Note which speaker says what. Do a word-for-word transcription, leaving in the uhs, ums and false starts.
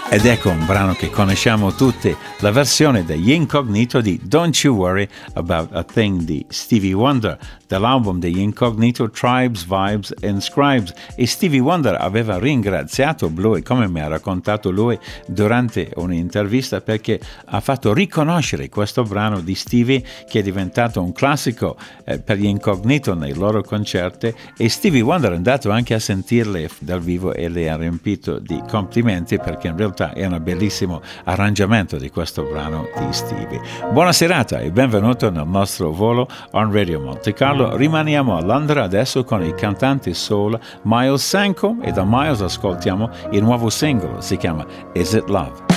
Speaker 1: Ed ecco un brano che conosciamo tutti, la versione degli Incognito di Don't You Worry About a Thing di Stevie Wonder, dall'album degli Incognito Tribes, Vibes and Scribes. E Stevie Wonder aveva ringraziato Bluey, come mi ha raccontato lui durante un'intervista, perché ha fatto riconoscere questo brano di Stevie, che è diventato un classico eh, per gli Incognito nei loro concerti, e Stevie Wonder è andato anche a sentirle dal vivo e le ha riempito di complimenti, perché in realtà è un bellissimo arrangiamento di questo brano di Stevie. Buona serata e benvenuto nel nostro volo on Radio Monte Carlo. Rimaniamo a Londra adesso con il cantante soul Miles Sanko, e da Miles ascoltiamo il nuovo singolo, si chiama Is It Love?